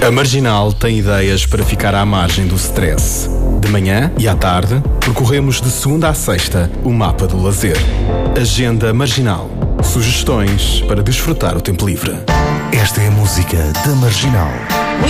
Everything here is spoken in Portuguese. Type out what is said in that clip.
A Marginal tem ideias para ficar à margem do stress. De manhã e à tarde, percorremos de segunda à sexta o mapa do lazer. Agenda Marginal. Sugestões para desfrutar o tempo livre. Esta é a música da Marginal.